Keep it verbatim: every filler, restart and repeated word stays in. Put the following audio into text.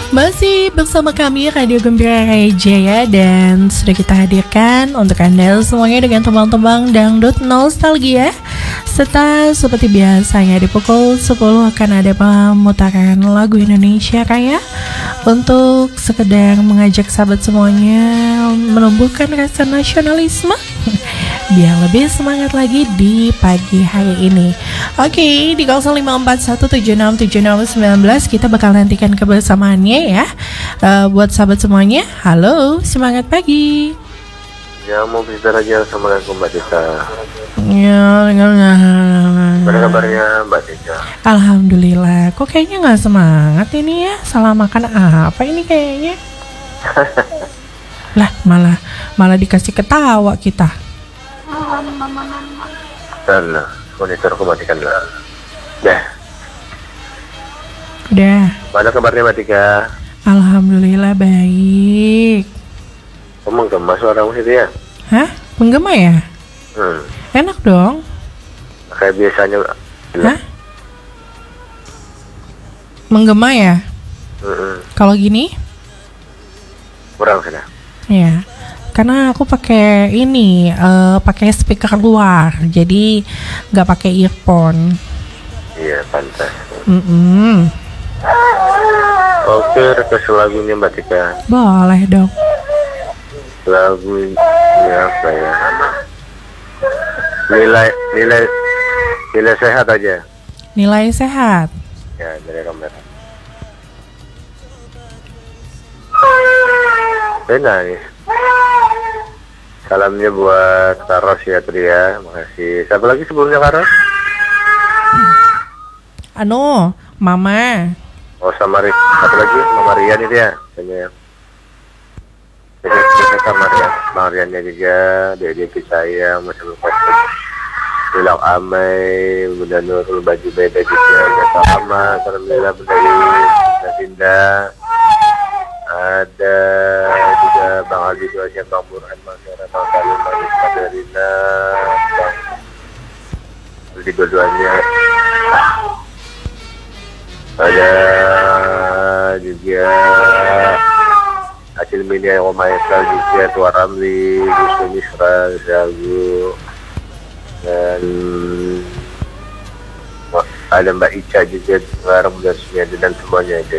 Masih bersama kami Radio Gembira Raya Jaya, dan sudah kita hadirkan untuk Anda semuanya dengan tembang-tembang dangdut nostalgia. Serta seperti biasanya di pukul sepuluh akan ada pemutaran lagu Indonesia Raya untuk sekedar mengajak sahabat semuanya menumbuhkan rasa nasionalisme biar lebih semangat lagi di pagi hari ini. Oke, di nol lima empat satu tujuh enam tujuh nol satu sembilan kita bakal nantikan kebersamaannya ya. uh, Buat sahabat semuanya, halo, semangat pagi. Ya, mau bicara aja. Assalamualaikum Mbak Tika. Ya, Gimana kabarnya Mbak Tika? Alhamdulillah. Kok kayaknya gak semangat ini ya? Salah makan apa ini kayaknya? Lah, malah malah dikasih ketawa kita. Dan monitorku matikan lah. Dah. Udah. Mana kabarnya Mbak Tika? Alhamdulillah baik. Kamu gemas suaramu itu ya? Hah? Menggema ya? Hmm. Enak dong. Kayak biasanya. Hah? Menggema ya? Hmm. Kalau gini? Kurang sana. Ya. Karena aku pakai ini, uh, pakai speaker luar, jadi nggak pakai earphone. Iya, pantas. Mm-mm. Oke, request lagunya Mbak Tika. Boleh dong. Lagunya apa ya? Nilai nilai nilai sehat aja. Nilai sehat. Ya, dari kamera. Enak nih. Salamnya buat Karos ya Tria. Makasih. Siapa lagi sebelumnya Karos? Anu, Mama. Oh, sama Ri- satu lagi sama Rian itu ya. Kayaknya. Jadi sama Rian, Bang Riannya juga. Dia dia sayang masih lupa. Bilang Amai, Bunda Nurul, baju beda juga. Jasa Ama, Alhamdulillah Bunda Bunda Dinda. Ada juga Bang Aldi Doanya, Bang Burhan, Bang Syara, Bang Salim, Bang Rizka Darina, Bang Aldi dua-duanya. Ada juga hasil media yang Maestra juga, Tua Ramli, Gusto Misra, Zagu, dan ada Mbak Ica juga, Garam dan semuanya dan semuanya.